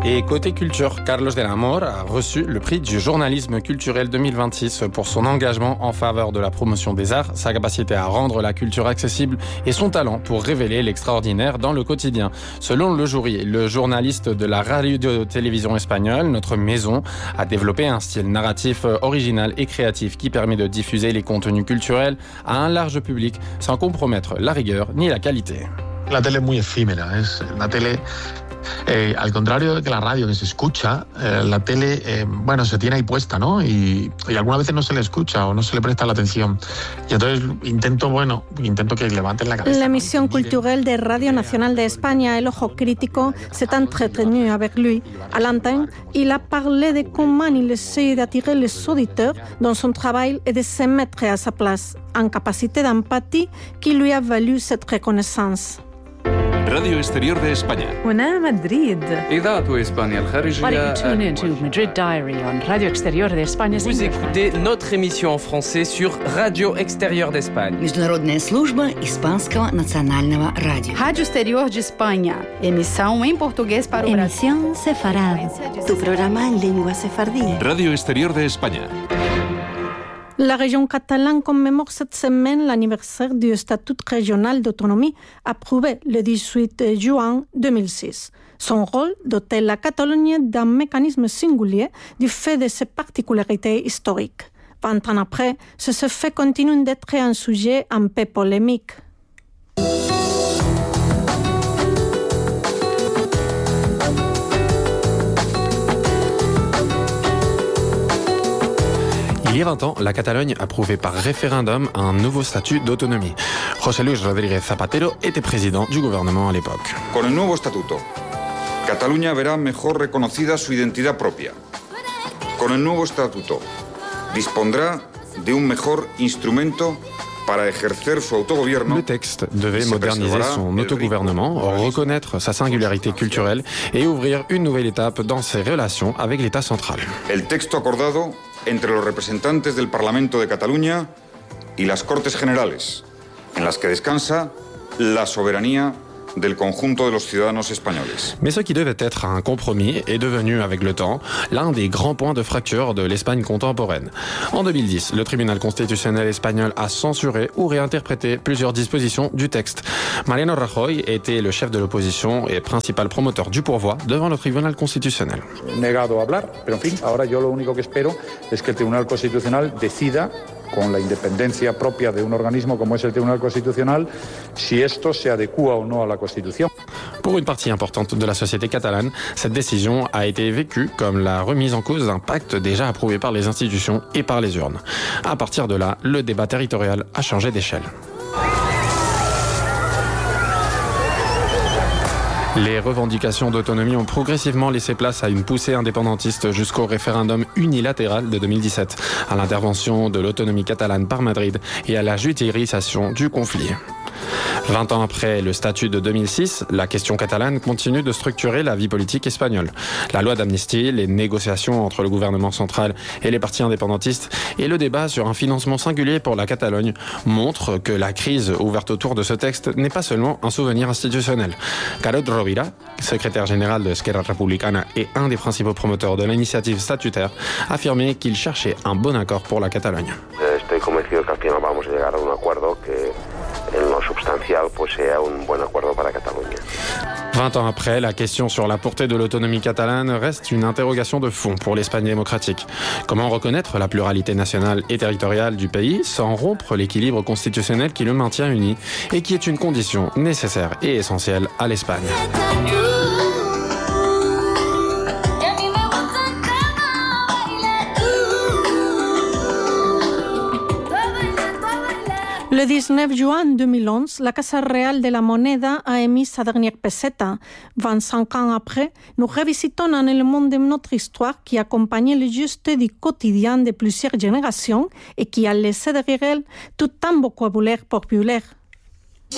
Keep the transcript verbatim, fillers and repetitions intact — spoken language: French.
Et côté culture, Carlos del Amor a reçu le prix du journalisme culturel deux mille vingt-six pour son engagement en faveur de la promotion des arts, sa capacité à rendre la culture accessible et son talent pour révéler l'extraordinaire dans le quotidien. Selon le jury, le journaliste de la radio-télévision espagnole, Notre Maison, a développé un style narratif original et créatif qui permet de diffuser les contenus culturels à un large public sans compromettre la rigueur ni la qualité. La tele es muy efímera, es la tele... Eh, al contrario de que la radio que se escucha, eh, la tele, eh, bueno, se tiene ahí puesta, ¿no? Y, y algunas veces no se le escucha o no se le presta la atención. Y entonces intento, bueno, intento que levanten la cabeza. La émission culturelle de Radio Nacional de España, El Ojo Crítico, s'est entretenue avec lui. À l'antenne, il a parlé de comment il essaie d'attirer les auditeurs dans son travail et de se mettre à sa place, en capacité d'empathie qui lui a valu cette reconnaissance. Radio Exterior de España. هنا مدريد. إذاعة إسبانيا الخارجية. Tune into Madrid Diary on Radio Exterior de España. Vous écoutez notre émission en français sur Radio Exterior d'Espagne. Международная служба Испанского национального радио. Rádio Exterior de Espanha. Emissão em português para o Brasil. Emisión Sefarad. Tu programa en lengua sefardí. Radio Exterior de España. La région catalane commémore cette semaine l'anniversaire du statut régional d'autonomie approuvé le dix-huit juin deux mille six. Son rôle, doter la Catalogne d'un mécanisme singulier du fait de ses particularités historiques. Vingt ans après, ce fait continue d'être un sujet un peu polémique. Il y a vingt ans, la Catalogne approuvait par référendum un nouveau statut d'autonomie. José Luis Rodríguez Zapatero était président du gouvernement à l'époque. Con el nuevo estatuto, Cataluña verá mejor reconocida su identidad propia. Con el nuevo estatuto, dispondrá de un mejor instrumento para ejercer su autogobierno. Le texte devait moderniser son autogouvernement, reconnaître sa singularité culturelle et ouvrir une nouvelle étape dans ses relations avec l'État central. El texto acordado entre los representantes del Parlamento de Cataluña y las Cortes Generales, en las que descansa la soberanía del conjunto de los ciudadanos españoles. Mais ce qui devait être un compromis est devenu, avec le temps, l'un des grands points de fracture de l'Espagne contemporaine. En deux mille dix, le tribunal constitutionnel espagnol a censuré ou réinterprété plusieurs dispositions du texte. Mariano Rajoy était le chef de l'opposition et principal promoteur du pourvoi devant le tribunal constitutionnel. Negado a hablar, pero en fin, ahora yo lo único que espero es que el Tribunal Constitucional decida con la independencia propia de un organismo como es el Tribunal Constitucional, si esto se adecua o no a la Constitución. Pour une partie importante de la société catalane, cette décision a été vécue comme la remise en cause d'un pacte déjà approuvé par les institutions et par les urnes. À partir de là, le débat territorial a changé d'échelle. Les revendications d'autonomie ont progressivement laissé place à une poussée indépendantiste jusqu'au référendum unilatéral de deux mille dix-sept, à l'intervention de l'autonomie catalane par Madrid et à la judiciarisation du conflit. Vingt ans après le statut de deux mille six, la question catalane continue de structurer la vie politique espagnole. La loi d'amnistie, les négociations entre le gouvernement central et les partis indépendantistes et le débat sur un financement singulier pour la Catalogne montrent que la crise ouverte autour de ce texte n'est pas seulement un souvenir institutionnel. Carod Rovira, secrétaire général de Esquerra Republicana et un des principaux promoteurs de l'initiative statutaire, affirmait qu'il cherchait un bon accord pour la Catalogne. Estoy convencido que al final vamos a llegar a un acuerdo que en lo substancial pues sea un buen acuerdo para Cataluña. Vingt ans après, la question sur la portée de l'autonomie catalane reste une interrogation de fond pour l'Espagne démocratique. Comment reconnaître la pluralité nationale et territoriale du pays sans rompre l'équilibre constitutionnel qui le maintient uni et qui est une condition nécessaire et essentielle à l'Espagne. Le dix-neuf juin deux mille onze, la Casa Real de la Moneda a émis sa dernière peseta. vingt-cinq ans après, nous revisitons un élément de notre histoire qui accompagnait le juste du quotidien de plusieurs générations et qui a laissé derrière elle tout un vocabulaire populaire.